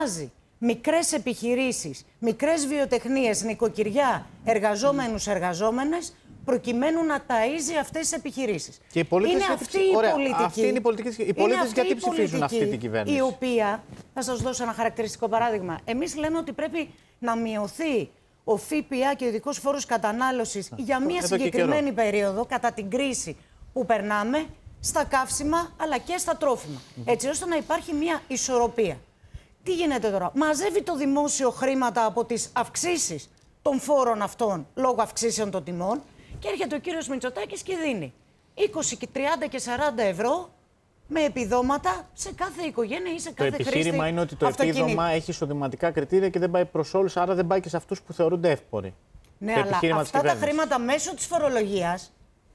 μικρές επιχειρήσεις, μικρές βιοτεχνίες, νοικοκυριά, εργαζόμενους-εργαζόμενες, προκειμένου να ταΐζει αυτές τις επιχειρήσεις. Και οι πολίτες είναι αυτή η πολιτική. Αυτή είναι η πολιτική. Οι πολίτες γιατί ψηφίζουν αυτή την κυβέρνηση? Η οποία, θα σας δώσω ένα χαρακτηριστικό παράδειγμα. Εμείς λέμε ότι πρέπει να μειωθεί ο ΦΠΑ και ο ειδικός φόρος κατανάλωσης για μια συγκεκριμένη περίοδο, κατά την κρίση που περνάμε, στα καύσιμα αλλά και στα τρόφιμα. Έτσι ώστε να υπάρχει μια ισορροπία. Τι γίνεται τώρα? Μαζεύει το δημόσιο χρήματα από τις αυξήσεις των φόρων αυτών λόγω αυξήσεων των τιμών και έρχεται ο κύριος Μητσοτάκης και δίνει 20 και 30 και 40 ευρώ με επιδόματα σε κάθε οικογένεια ή σε κάθε χρήστη. Το επιχείρημα είναι ότι το επίδομα έχει εισοδηματικά κριτήρια και δεν πάει προς όλους, άρα δεν πάει και σε αυτούς που θεωρούνται εύποροι. Ναι, αλλά αυτά τα χρήματα μέσω της φορολογίας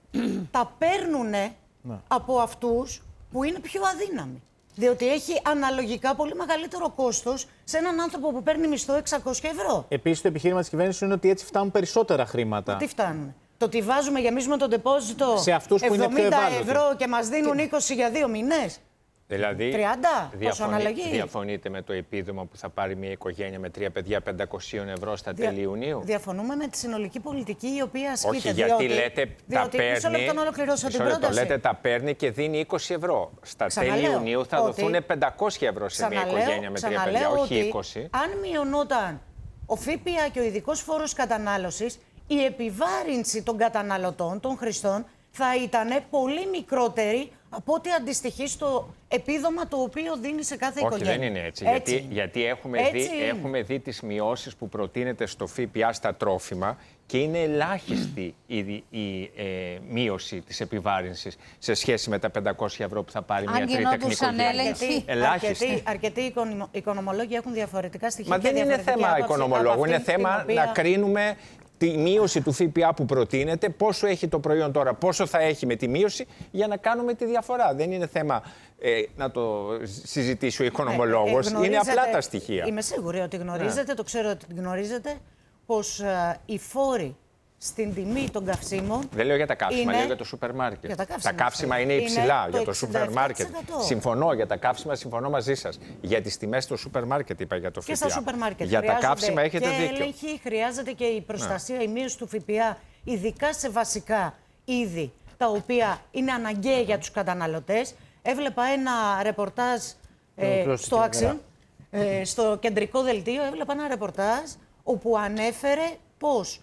τα παίρνουν από αυτούς που είναι πιο αδύναμοι. Διότι έχει αναλογικά πολύ μεγαλύτερο κόστος σε έναν άνθρωπο που παίρνει μισθό 600 ευρώ. Επίσης, το επιχείρημα της κυβέρνησης είναι ότι έτσι φτάνουν περισσότερα χρήματα. Τι φτάνουν? Το ότι βάζουμε, γεμίζουμε το ντεπόζιτο σε αυτούς που 70 ευρώ και μας δίνουν 20 για 2 μήνες. Δηλαδή, 30, πόσο αναλογεί? Διαφωνείτε με το επίδομα που θα πάρει μια οικογένεια με 3 παιδιά 500 ευρώ στα τέλη Ιουνίου? Διαφωνούμε με τη συνολική πολιτική η οποία ασκείται. Όχι, γιατί λέτε τα παίρνει. Μισό λεπτό να ολοκληρώσω την πρόταση. Λέτε τα παίρνει και δίνει 20 ευρώ. Στα τέλη Ιουνίου θα δοθούν 500 ευρώ σε μια οικογένεια με 3 παιδιά, όχι 20. Αν μειωνόταν ο ΦΠΑ και ο ειδικός φόρος κατανάλωσης, η επιβάρυνση των καταναλωτών, των χρηστών, θα ήταν πολύ μικρότερη από ό,τι αντιστοιχεί στο επίδομα το οποίο δίνει σε κάθε οικογένεια. Όχι, δεν είναι έτσι. Γιατί έχουμε δει τις μειώσεις που προτείνεται στο ΦΠΑ στα τρόφιμα και είναι ελάχιστη η μείωση της επιβάρυνσης σε σχέση με τα 500 ευρώ που θα πάρει μια τρίτεκνη οικογένεια. Αρκετοί οικονομολόγοι έχουν διαφορετικά στοιχεία. Μα δεν είναι θέμα οικονομολόγου, είναι θέμα να κρίνουμε τη μείωση του ΦΠΑ που προτείνεται, πόσο έχει το προϊόν τώρα, πόσο θα έχει με τη μείωση, για να κάνουμε τη διαφορά. Δεν είναι θέμα να το συζητήσει ο οικονομολόγος, είναι απλά τα στοιχεία. Είμαι σίγουρη ότι γνωρίζετε, το ξέρω ότι γνωρίζετε, πως οι φόροι στην τιμή των καυσίμων. Δεν λέω για τα καύσιμα, λέω για το σούπερ μάρκετ. Τα καύσιμα είναι υψηλά για το σούπερ μάρκετ. Συμφωνώ για τα καύσιμα, συμφωνώ μαζί σας. Για τις τιμές στο σούπερ μάρκετ είπα για το ΦΠΑ. Και στα σούπερ μάρκετ. Για τα καύσιμα έχετε δίκιο. Έλεγχη, χρειάζεται και η προστασία, η μείωση του ΦΠΑ, ειδικά σε βασικά είδη, τα οποία είναι αναγκαία για τους καταναλωτές. Έβλεπα ένα ρεπορτάζ στο Άξιον, στο κεντρικό δελτίο, έβλεπα ένα ρεπορτάζ όπου ανέφερε πως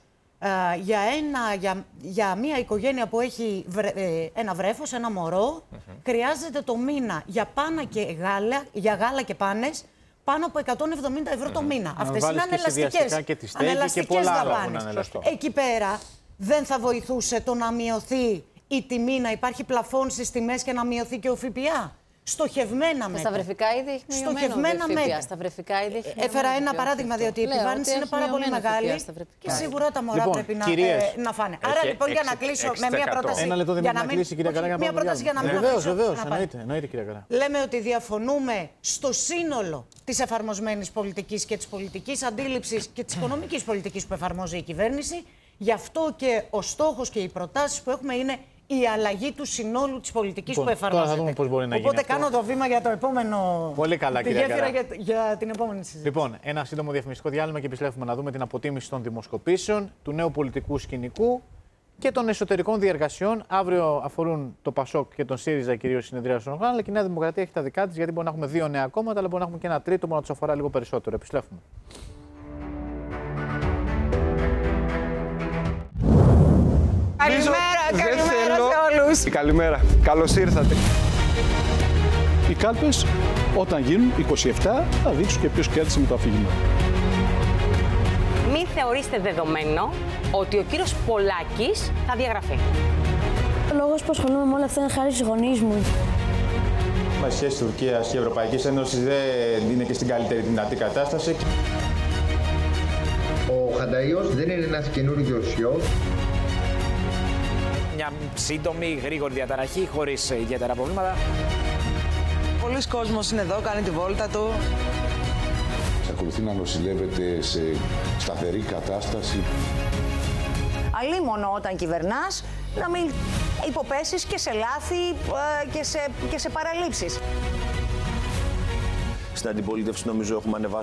για μια οικογένεια που έχει ένα βρέφος, ένα μωρό, χρειάζεται το μήνα για γάλα και πάνες πάνω από 170 ευρώ το μήνα. Αυτές είναι ανελαστικές δαπάνες. Εκεί πέρα δεν θα βοηθούσε το να μειωθεί η τιμή, να υπάρχει πλαφόν στις τιμές και να μειωθεί και ο ΦΠΑ? Στοχευμένα μέτρα. Στα βρεφικά είδη έχει στοχευμένα μέτρα. Στα βρεφικά είδη έχει Έφερα ένα παράδειγμα, διότι η επιβάρυνση είναι πάρα πολύ μεγάλη και σίγουρα τα μωρά πρέπει να φάνε. Άρα λοιπόν, για να κλείσω με μια πρόταση. Ένα λεπτό δεν μπορεί να κλείσει, κυρία Καρά. Μια πρόταση για να μην αφήσω. Βεβαίως, εννοείται, κυρία Καρά. Λέμε ότι διαφωνούμε στο σύνολο της εφαρμοσμένης πολιτικής και της πολιτικής αντίληψης και της οικονομικής πολιτικής που εφαρμόζει η κυβέρνηση. Γι' αυτό και ο στόχος και οι προτάσεις που έχουμε είναι η αλλαγή του συνόλου της πολιτικής που εφαρμόζεται. Τώρα θα δούμε πώς μπορεί να γίνει. Οπότε κάνω το βήμα για το επόμενο. Πολύ καλά, κυρία Καρά. Για την επόμενη συζήτηση. Λοιπόν, ένα σύντομο διαφημιστικό διάλειμμα και επιστρέφουμε να δούμε την αποτίμηση των δημοσκοπήσεων, του νέου πολιτικού σκηνικού και των εσωτερικών διεργασιών. Αύριο αφορούν το ΠΑΣΟΚ και τον ΣΥΡΙΖΑ κυρίως συνεδρία των οργάνων, αλλά και η Νέα Δημοκρατία έχει τα δικά της, γιατί μπορεί να έχουμε δύο νέα κόμματα, αλλά μπορεί να έχουμε και ένα τρίτο που να τους αφορά λίγο περισσότερο. Επιστρέφουμε. Καλημέρα σε όλους. Καλημέρα. Καλώς ήρθατε. Οι κάλπες όταν γίνουν 27 θα δείξουν και ποιος κέρδισε με το αφήγημα. Μην θεωρείστε δεδομένο ότι ο κύριος Πολάκης θα διαγραφεί. Ο λόγος που ασχολούμαι με όλα αυτά είναι χάρη στους γονείς μου. Η σχέση Τουρκίας και Ευρωπαϊκής Ένωσης δεν είναι και στην καλύτερη δυνατή κατάσταση. Ο Χανταΐος δεν είναι ένας καινούριος ιός. Μια σύντομη, γρήγορη διαταραχή, χωρίς ιδιαίτερα προβλήματα. Πολλοί κόσμος είναι εδώ, κάνει τη βόλτα του. Ακολουθεί να νοσηλεύεται σε σταθερή κατάσταση. Αλίμονο όταν κυβερνάς, να μην υποπέσεις και σε λάθη και σε παραλήψεις. στην αντιπολίτευση νομίζω έχουμε ανεβάσει